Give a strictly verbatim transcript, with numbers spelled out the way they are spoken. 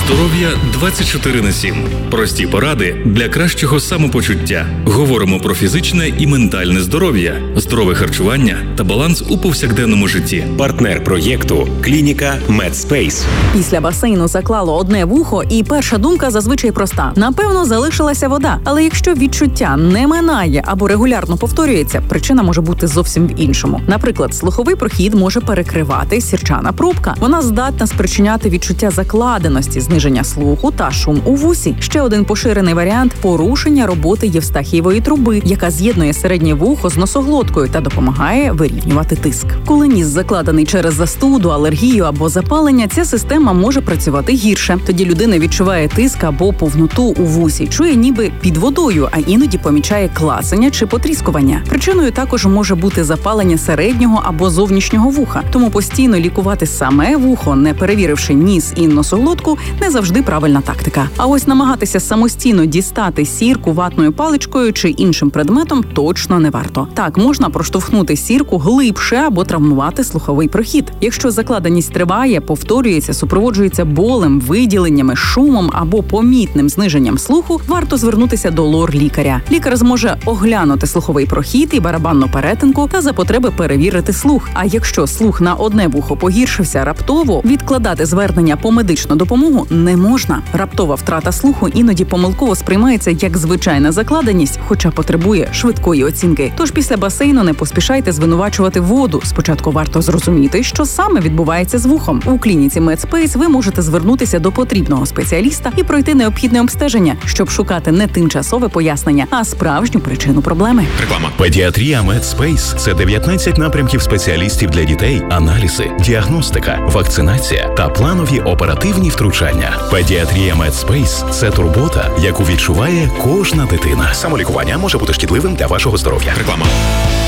Здоров'я двадцять чотири на сім. Прості поради для кращого самопочуття. Говоримо про фізичне і ментальне здоров'я, здорове харчування та баланс у повсякденному житті. Партнер проєкту – клініка Медспейс. Після басейну заклало одне вухо, і перша думка зазвичай проста. Напевно, залишилася вода. Але якщо відчуття не минає або регулярно повторюється, причина може бути зовсім в іншому. Наприклад, слуховий прохід може перекривати сірчана пробка. Вона здатна спричиняти відчуття закладеності, зниження слуху та шум у вусі. Ще один поширений варіант – порушення роботи євстахієвої труби, яка з'єднує середнє вухо з носоглоткою та допомагає вирівнювати тиск. Коли ніс закладений через застуду, алергію або запалення, ця система може працювати гірше. Тоді людина відчуває тиск або повноту у вусі, чує ніби під водою, а іноді помічає клацання чи потріскування. Причиною також може бути запалення середнього або зовнішнього вуха. Тому постійно лікувати саме вухо, не перевіривши ніс і носоглотку, не завжди правильна тактика. А ось намагатися самостійно дістати сірку ватною паличкою чи іншим предметом точно не варто. Так, можна проштовхнути сірку глибше або травмувати слуховий прохід. Якщо закладеність триває, повторюється, супроводжується болем, виділеннями, шумом або помітним зниженням слуху, варто звернутися до лор-лікаря. Лікар зможе оглянути слуховий прохід і барабанну перетинку та за потреби перевірити слух. А якщо слух на одне вухо погіршився раптово, відкладати звернення по медичну допомогу не можна. Раптова втрата слуху іноді помилково сприймається як звичайна закладеність, хоча потребує швидкої оцінки. Тож після басейну не поспішайте звинувачувати воду. Спочатку варто зрозуміти, що саме відбувається з вухом. У клініці Медспейс ви можете звернутися до потрібного спеціаліста і пройти необхідне обстеження, щоб шукати не тимчасове пояснення, а справжню причину проблеми. Реклама. Педіатрія Медспейс – це дев'ятнадцять напрямків спеціалістів для дітей, аналізи, діагностика, вакцинація та планові оперативні втручання. Педіатрія Медспейс – це турбота, яку відчуває кожна дитина. Самолікування може бути шкідливим для вашого здоров'я. Реклама.